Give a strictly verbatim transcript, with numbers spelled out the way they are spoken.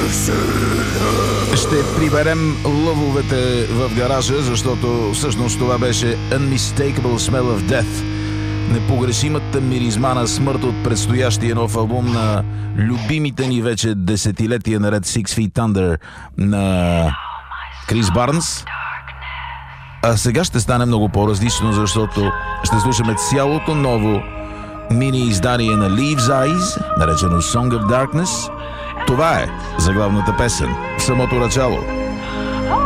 Ще приберем лъвовете в гаража, защото всъщност това беше Unmistakable Smell of Death. Непогрешимата миризма на смърт от предстоящия нов албум на любимите ни вече десетилетия наред Six Feet Under на Крис Барнс. А сега ще стане много по-различно, защото ще слушаме цялото ново мини издание на Leaves Eyes, наречено Song of Darkness. Това е заглавната песен в самото начало.